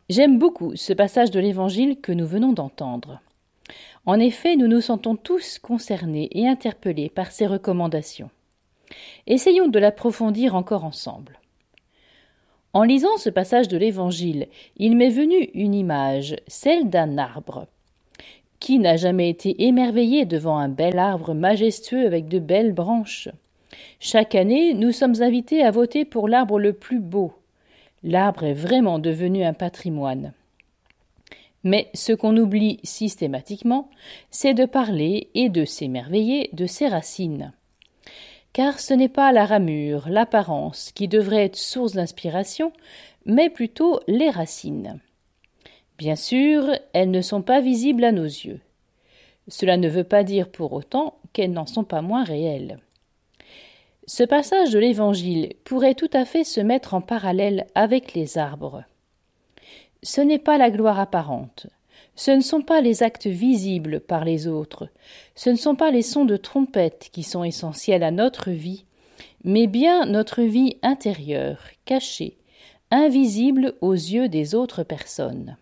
J'aime beaucoup ce passage de l'Évangile que nous venons d'entendre. En effet, nous nous sentons tous concernés et interpellés par ces recommandations. Essayons de l'approfondir encore ensemble. En lisant ce passage de l'Évangile, il m'est venu une image, celle d'un arbre. Qui n'a jamais été émerveillé devant un bel arbre majestueux avec de belles branches ? Chaque année, nous sommes invités à voter pour l'arbre le plus beau. L'arbre est vraiment devenu un patrimoine. Mais ce qu'on oublie systématiquement, c'est de parler et de s'émerveiller de ses racines. Car ce n'est pas la ramure, l'apparence qui devrait être source d'inspiration, mais plutôt les racines. Bien sûr, elles ne sont pas visibles à nos yeux. Cela ne veut pas dire pour autant qu'elles n'en sont pas moins réelles. Ce passage de l'Évangile pourrait tout à fait se mettre en parallèle avec les arbres. Ce n'est pas la gloire apparente, ce ne sont pas les actes visibles par les autres, ce ne sont pas les sons de trompette qui sont essentiels à notre vie, mais bien notre vie intérieure, cachée, invisible aux yeux des autres personnes.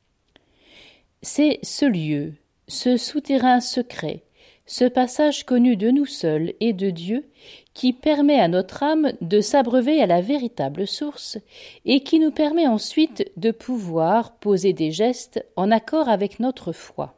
C'est ce lieu, ce souterrain secret, ce passage connu de nous seuls et de Dieu, qui permet à notre âme de s'abreuver à la véritable source et qui nous permet ensuite de pouvoir poser des gestes en accord avec notre foi.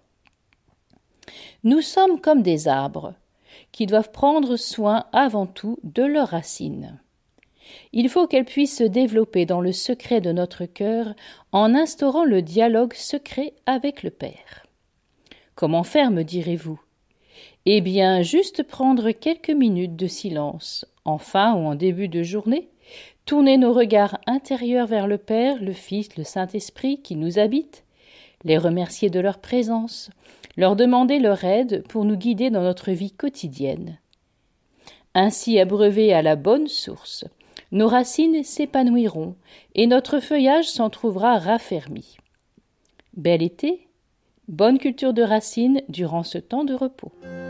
Nous sommes comme des arbres, qui doivent prendre soin avant tout de leurs racines. Il faut qu'elles puissent se développer dans le secret de notre cœur en instaurant le dialogue secret avec le Père. Comment faire, me direz-vous ? Eh bien, juste prendre quelques minutes de silence, en fin ou en début de journée, tourner nos regards intérieurs vers le Père, le Fils, le Saint-Esprit qui nous habitent, les remercier de leur présence, leur demander leur aide pour nous guider dans notre vie quotidienne. Ainsi abreuvés à la bonne source, nos racines s'épanouiront et notre feuillage s'en trouvera raffermi. Bel été, bonne culture de racines durant ce temps de repos.